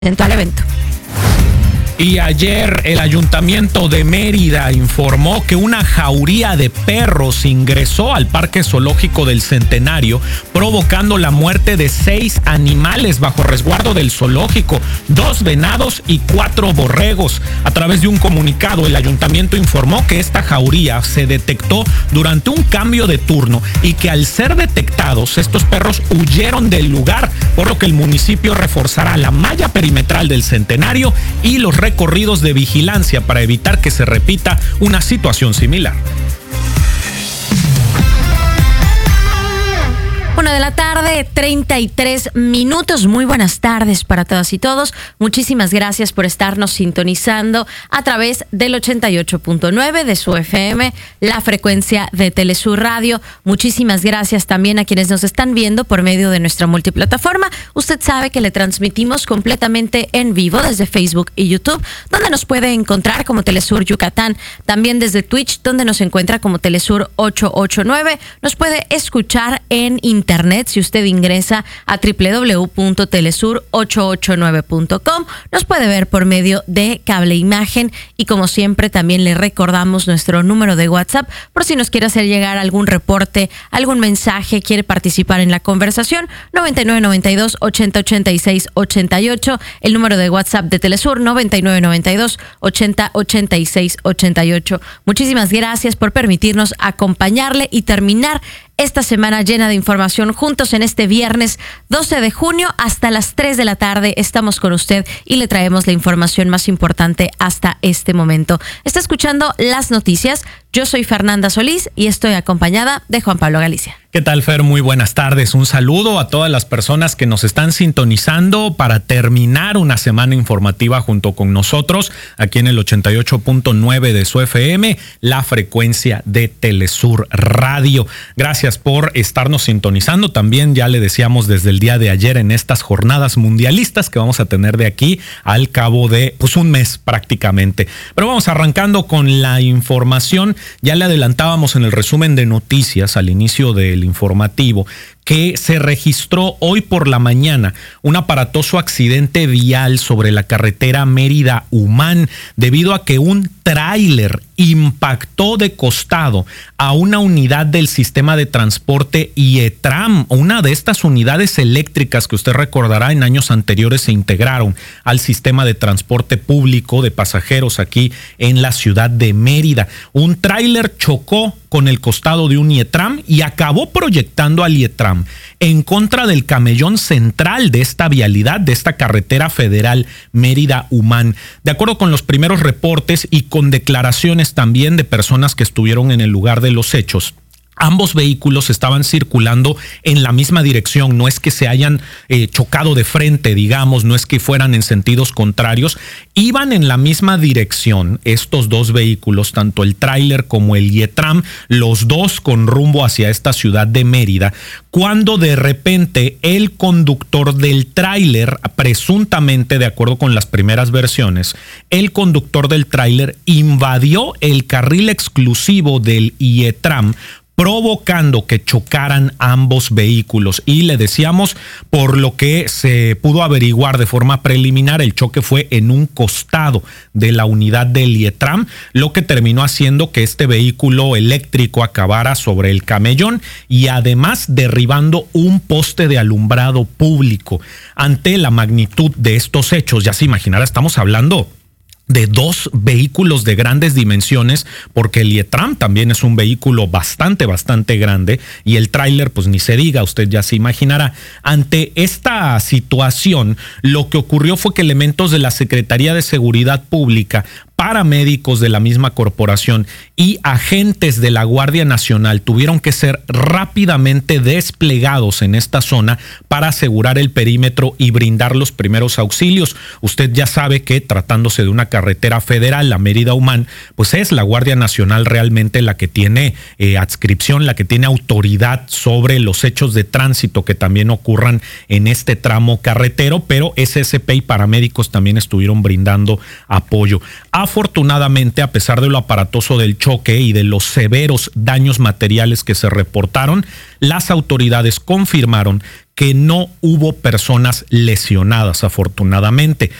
al evento. Y ayer el Ayuntamiento de Mérida informó que una jauría de perros ingresó al Parque Zoológico del Centenario, provocando la muerte de 6 animales bajo resguardo del zoológico, 2 venados y 4 borregos. A través de un comunicado, el Ayuntamiento informó que esta jauría se detectó durante un cambio de turno y que al ser detectados, estos perros huyeron del lugar, por lo que el municipio reforzará la malla perimetral del Centenario y los recorridos de vigilancia para evitar que se repita una situación similar. 1:33 p.m. Muy buenas tardes para todas y todos. Muchísimas gracias por estarnos sintonizando a través del 88.9 de su FM, la frecuencia de Telesur Radio. Muchísimas gracias también a quienes nos están viendo por medio de nuestra multiplataforma. Usted sabe que le transmitimos completamente en vivo desde Facebook y YouTube, donde nos puede encontrar como Telesur Yucatán. También desde Twitch, donde nos encuentra como Telesur 889. Nos puede escuchar en internet si usted ingresa a www.telesur889.com. Nos puede ver por medio de cable imagen y como siempre también le recordamos nuestro número de WhatsApp por si nos quiere hacer llegar algún reporte, algún mensaje, quiere participar en la conversación. 9992 8086 88, el número de WhatsApp de Telesur 9992 8086 88. Muchísimas gracias por permitirnos acompañarle y terminar esta semana llena de información juntos en este viernes 12 de junio hasta las 3 de la tarde. Estamos con usted y le traemos la información más importante hasta este momento. Está escuchando las noticias. Yo soy Fernanda Solís y estoy acompañada de Juan Pablo Galicia. ¿Qué tal, Fer? Muy buenas tardes. Un saludo a todas las personas que nos están sintonizando para terminar una semana informativa junto con nosotros aquí en el 88.9 de su FM, la frecuencia de Telesur Radio. Gracias por estarnos sintonizando. También ya le decíamos desde el día de ayer en estas jornadas mundialistas que vamos a tener de aquí al cabo de un mes prácticamente. Pero vamos arrancando con la información. Ya le adelantábamos en el resumen de noticias al inicio del informativo que se registró hoy por la mañana un aparatoso accidente vial sobre la carretera Mérida-Humán debido a que un tráiler impactó de costado a una unidad del sistema de transporte IETRAM, una de estas unidades eléctricas que usted recordará en años anteriores se integraron al sistema de transporte público de pasajeros aquí en la ciudad de Mérida. Un tráiler chocó con el costado de un IETRAM y acabó proyectando al IETRAM en contra del camellón central de esta vialidad, de esta carretera federal Mérida-Humán. De acuerdo con los primeros reportes y con declaraciones también de personas que estuvieron en el lugar de los hechos, ambos vehículos estaban circulando en la misma dirección, no es que se hayan chocado de frente, digamos, no es que fueran en sentidos contrarios, iban en la misma dirección estos dos vehículos, tanto el tráiler como el IETRAM, los dos con rumbo hacia esta ciudad de Mérida, cuando de repente el conductor del tráiler, presuntamente de acuerdo con las primeras versiones, el conductor del tráiler invadió el carril exclusivo del IETRAM, provocando que chocaran ambos vehículos. Y le decíamos, por lo que se pudo averiguar de forma preliminar, el choque fue en un costado de la unidad del IETRAM, lo que terminó haciendo que este vehículo eléctrico acabara sobre el camellón y además derribando un poste de alumbrado público. Ante la magnitud de estos hechos, ya se imaginará, estamos hablando de dos vehículos de grandes dimensiones, porque el IETRAM también es un vehículo bastante grande y el tráiler pues ni se diga, usted ya se imaginará. Ante esta situación, lo que ocurrió fue que elementos de la Secretaría de Seguridad Pública, paramédicos de la misma corporación y agentes de la Guardia Nacional tuvieron que ser rápidamente desplegados en esta zona para asegurar el perímetro y brindar los primeros auxilios. Usted ya sabe que tratándose de una carretera federal, la Mérida-Humán, pues es la Guardia Nacional realmente la que tiene adscripción, la que tiene autoridad sobre los hechos de tránsito que también ocurran en este tramo carretero, pero SSP y paramédicos también estuvieron brindando apoyo. afortunadamente, a pesar de lo aparatoso del choque y de los severos daños materiales que se reportaron, las autoridades confirmaron que no hubo personas lesionadas, afortunadamente.